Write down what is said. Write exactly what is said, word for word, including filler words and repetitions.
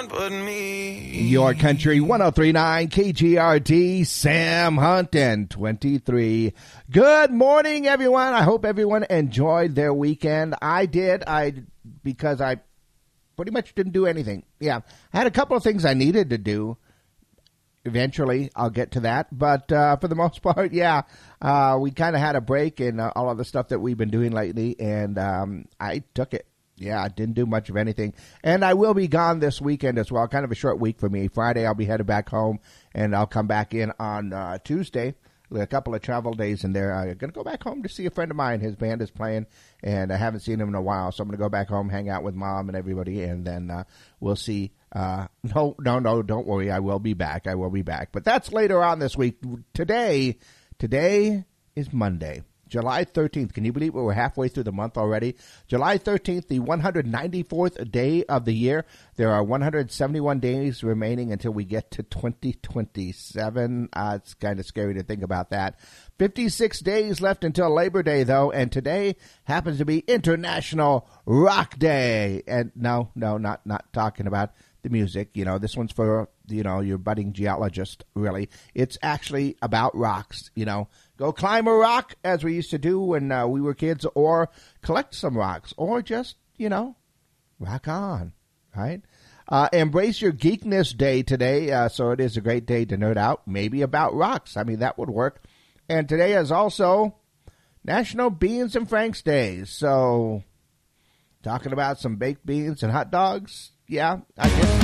one but me. Your country, one oh three point nine K G R D, Sam Hunt and twenty-three. Good morning, everyone. I hope everyone enjoyed their weekend. I did, I because I pretty much didn't do anything. Yeah, I had a couple of things I needed to do. Eventually, I'll get to that. But uh, for the most part, yeah, uh, we kind of had a break in uh, all of the stuff that we've been doing lately, and um, I took it. Yeah, I didn't do much of anything. And I will be gone this weekend as well. Kind of a short week for me. Friday, I'll be headed back home, and I'll come back in on uh, Tuesday. A couple of travel days in there. I'm going to go back home to see a friend of mine. His band is playing, and I haven't seen him in a while. So I'm going to go back home, hang out with Mom and everybody, and then uh, we'll see. Uh, no, no, no, don't worry. I will be back. I will be back. But that's later on this week. Today, today is Monday, July thirteenth. Can you believe it? We're halfway through the month already. July thirteenth, the one hundred ninety-fourth day of the year. There are one hundred seventy-one days remaining until we get to twenty twenty-seven. Uh, it's kind of scary to think about that. fifty-six days left until Labor Day, though, and today happens to be International Rock Day. And no, no, not not talking about the music. You know, this one's for, you know, your budding geologist, really. It's actually about rocks, you know. Go climb a rock, as we used to do when uh, we were kids, or collect some rocks, or just, you know, rock on, right? Uh, embrace your geekness day today, uh, so it is a great day to nerd out, maybe about rocks. I mean, that would work. And today is also National Beans and Franks Day, so talking about some baked beans and hot dogs, yeah, I guess.